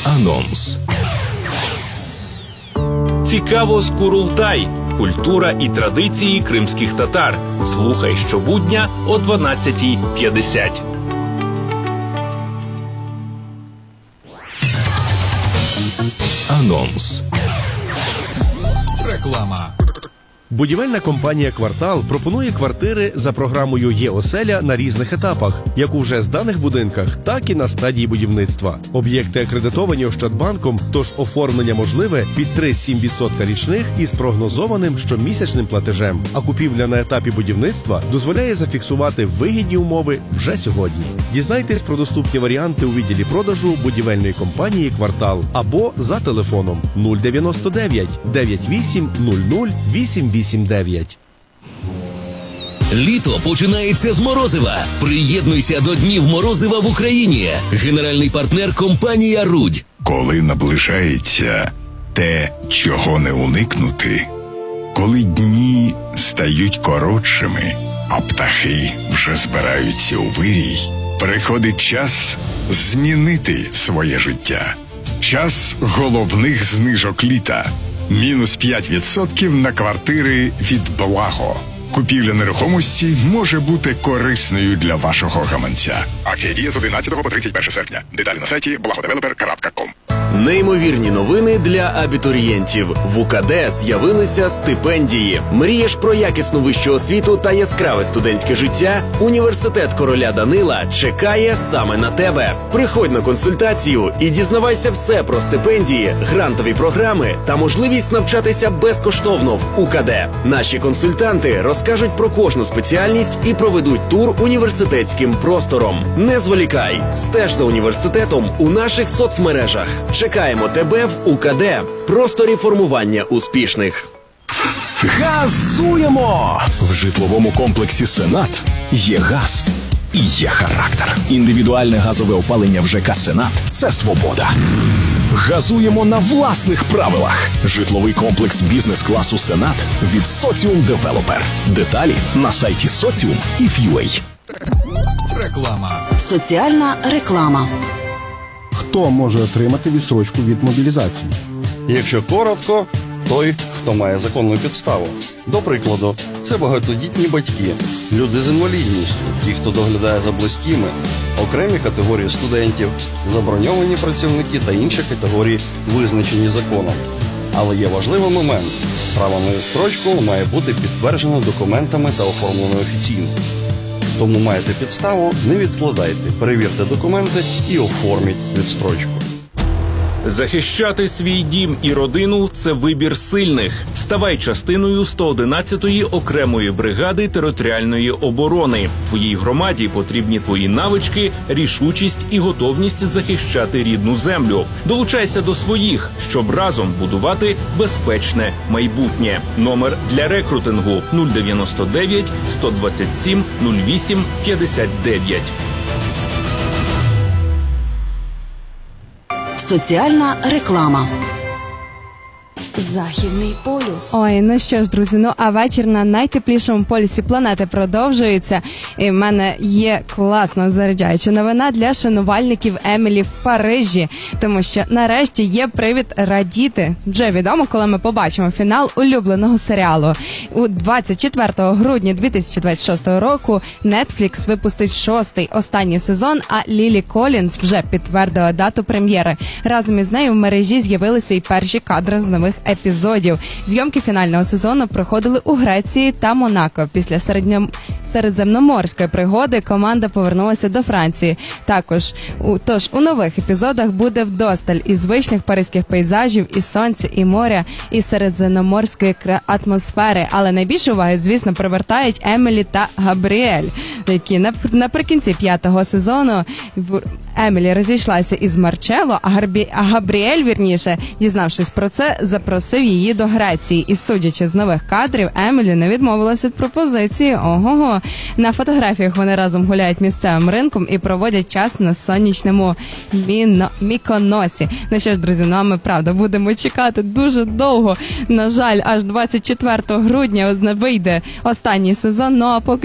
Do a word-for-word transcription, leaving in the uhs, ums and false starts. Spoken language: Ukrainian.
Анонс. Цікаво з Курултай. Культура і традиції кримських татар. Слухай щобудня о дванадцятій п'ятдесят. Анонс. Реклама. Будівельна компанія «Квартал» пропонує квартири за програмою «Є-оселя» на різних етапах, як у вже зданих будинках, так і на стадії будівництва. Об'єкти акредитовані Ощадбанком, тож оформлення можливе під три цілих сім десятих відсотка річних із прогнозованим щомісячним платежем. А купівля на етапі будівництва дозволяє зафіксувати вигідні умови вже сьогодні. Дізнайтесь про доступні варіанти у відділі продажу будівельної компанії «Квартал» або за телефоном нуль дев'яносто дев'ять дев'ять вісім нуль нуль вісім вісім дев'ять. Літо починається з морозива. Приєднуйся до Днів морозива в Україні. Генеральний партнер компанія «Рудь». Коли наближається те, чого не уникнути, коли дні стають коротшими, а птахи вже збираються у вирій, приходить час змінити своє життя. Час головних знижок літа. Мінус п'ять відсотків на квартири від Благо. Купівля нерухомості може бути корисною для вашого гаманця. Акція діє з одинадцятого по тридцять перше серпня. Деталі на сайті благодевелопер крапка ком. Неймовірні новини для абітурієнтів. В УКД з'явилися стипендії. Мрієш про якісну вищу освіту та яскраве студентське життя? Університет короля Данила чекає саме на тебе. Приходь на консультацію і дізнавайся все про стипендії, грантові програми та можливість навчатися безкоштовно в УКД. Наші консультанти розкажуть про кожну спеціальність і проведуть тур університетським простором. Не зволікай, стеж за університетом у наших соцмережах. Чекаємо тебе в УКД. Просторі формування успішних. Газуємо! В житловому комплексі «Сенат» є газ і є характер. Індивідуальне газове опалення в ЖК «Сенат» – це свобода. Газуємо на власних правилах. Житловий комплекс бізнес-класу «Сенат» від «Соціум Девелопер». Деталі на сайті соціум і еф ю ей. Реклама. Соціальна реклама. Хто може отримати відстрочку від мобілізації? Якщо коротко, той, хто має законну підставу. До прикладу, це багатодітні батьки, люди з інвалідністю, ті, хто доглядає за близькими, окремі категорії студентів, заброньовані працівники та інші категорії, визначені законом. Але є важливий момент. Право на відстрочку має бути підтверджено документами та оформлено офіційно. Тому маєте підставу, не відкладайте, перевірте документи і оформіть відстрочку. Захищати свій дім і родину – це вибір сильних. Ставай частиною сто одинадцятої окремої бригади територіальної оборони. Твоїй громаді потрібні твої навички, рішучість і готовність захищати рідну землю. Долучайся до своїх, щоб разом будувати безпечне майбутнє. Номер для рекрутингу нуль дев'яносто дев'ять сто двадцять сім нуль вісім п'ятдесят дев'ять. Соціальна реклама. Західний полюс. Ой, ну що ж, друзі, ну а вечір на найтеплішому полюсі планети продовжується. І в мене є класна заряджаюча новина для шанувальників Емілі в Парижі. Тому що нарешті є привід радіти. Вже відомо, коли ми побачимо фінал улюбленого серіалу. У двадцять четвертого грудня дві тисячі двадцять шостого року Netflix випустить шостий, останній сезон, а Лілі Колінс вже підтвердила дату прем'єри. Разом із нею в мережі з'явилися і перші кадри з нових епізодів. Зйомки фінального сезону проходили у Греції та Монако. Після середньо... середземноморської пригоди команда повернулася до Франції. Також у... Тож у нових епізодах буде вдосталь і звичних паризьких пейзажів, і сонця, і моря, і середземноморської атмосфери. Але найбільше уваги, звісно, привертають Емілі та Габріель, які наприкінці п'ятого сезону Емілі розійшлася із Марчелло, а, Гарбі... а Габріель, вірніше, дізнавшись про це, запросив її до Греції. І судячи з нових кадрів, Емілі не відмовилася від пропозиції. Ого-го. На фотографіях вони разом гуляють місцевим ринком і проводять час на сонячному Міно... Міконосі. Ну що ж, друзі, ну а ми, правда, будемо чекати дуже довго. На жаль, аж двадцять четвертого грудня вийде останній сезон. Ну а поки